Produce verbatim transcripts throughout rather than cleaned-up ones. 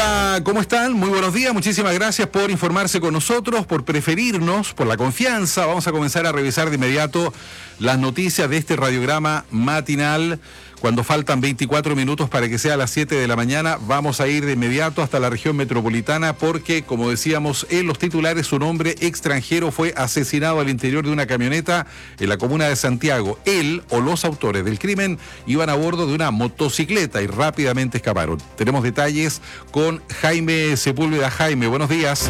Hola, ¿cómo están? Muy buenos días, muchísimas gracias por informarse con nosotros, por preferirnos, por la confianza. Vamos a comenzar a revisar de inmediato las noticias de este radiograma matinal. Cuando faltan veinticuatro minutos para que sea las siete de la mañana, vamos a ir de inmediato hasta la región metropolitana porque, como decíamos en los titulares, un hombre extranjero fue asesinado al interior de una camioneta en la comuna de Santiago. Él o los autores del crimen iban a bordo de una motocicleta y rápidamente escaparon. Tenemos detalles con Jaime Sepúlveda. Jaime, buenos días.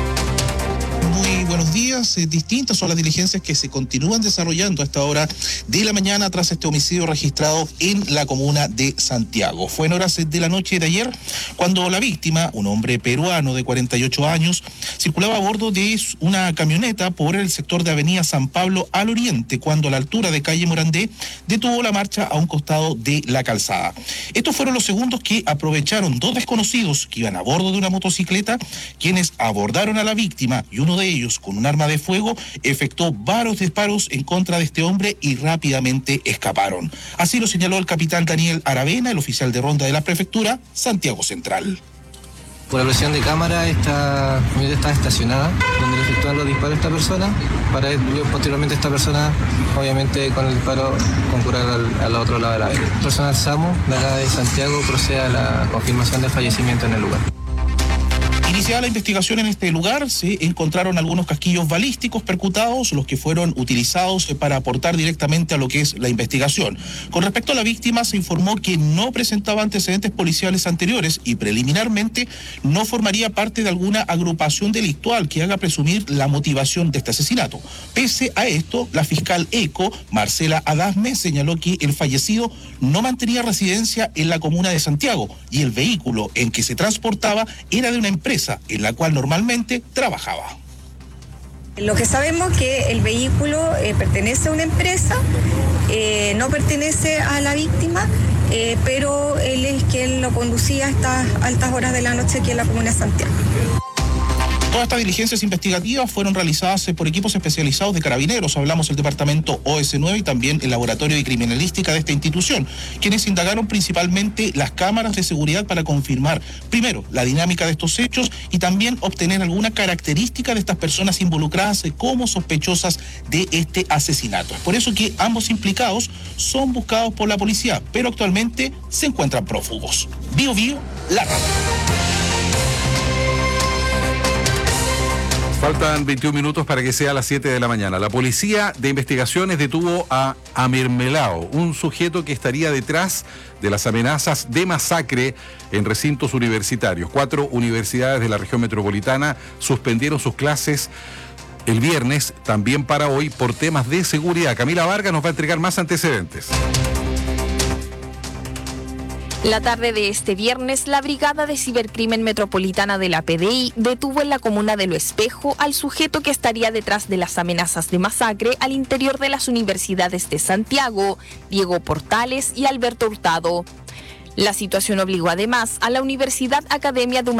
Muy buenos días. Eh, distintas son las diligencias que se continúan desarrollando a esta hora de la mañana tras este homicidio registrado en la comuna de Santiago. Fue en horas de la noche de ayer cuando la víctima, un hombre peruano de cuarenta y ocho años, circulaba a bordo de una camioneta por el sector de Avenida San Pablo al oriente, cuando a la altura de calle Morandé detuvo la marcha a un costado de la calzada. Estos fueron los segundos que aprovecharon dos desconocidos que iban a bordo de una motocicleta, quienes abordaron a la víctima y uno de ellos, con un arma de fuego, efectuó varios disparos en contra de este hombre y rápidamente escaparon. Así lo señaló el capitán Daniel Aravena, el oficial de ronda de la prefectura, Santiago Central. Por la presión de cámara, esta camioneta está estacionada, donde le efectúan los disparos a esta persona, para posteriormente esta persona, obviamente con el disparo, concurrir al, al otro lado de la vía. El personal SAMU de acá de Santiago procede a la confirmación del fallecimiento en el lugar. Iniciada la investigación en este lugar, se encontraron algunos casquillos balísticos percutados, los que fueron utilizados para aportar directamente a lo que es la investigación. Con respecto a la víctima, se informó que no presentaba antecedentes policiales anteriores y preliminarmente no formaría parte de alguna agrupación delictual que haga presumir la motivación de este asesinato. Pese a esto, la fiscal ECO, Marcela Adasme, señaló que el fallecido no mantenía residencia en la comuna de Santiago y el vehículo en que se transportaba era de una empresa en la cual normalmente trabajaba. Lo que sabemos es que el vehículo eh, pertenece a una empresa, eh, no pertenece a la víctima, eh, pero él es quien lo conducía a estas altas horas de la noche aquí en la comuna de Santiago. Todas estas diligencias investigativas fueron realizadas por equipos especializados de carabineros. Hablamos del departamento O S nueve y también el laboratorio de criminalística de esta institución, quienes indagaron principalmente las cámaras de seguridad para confirmar, primero, la dinámica de estos hechos y también obtener alguna característica de estas personas involucradas como sospechosas de este asesinato. Es por eso que ambos implicados son buscados por la policía, pero actualmente se encuentran prófugos. Bio Bio, la radio. Faltan veintiún minutos para que sea las siete de la mañana. La policía de investigaciones detuvo a Amir Melao, un sujeto que estaría detrás de las amenazas de masacre en recintos universitarios. Cuatro universidades de la región metropolitana suspendieron sus clases el viernes, también para hoy, por temas de seguridad. Camila Vargas nos va a entregar más antecedentes. La tarde de este viernes, la Brigada de Cibercrimen Metropolitana de la P D I detuvo en la comuna de Lo Espejo al sujeto que estaría detrás de las amenazas de masacre al interior de las universidades de Santiago, Diego Portales y Alberto Hurtado. La situación obligó además a la Universidad Academia de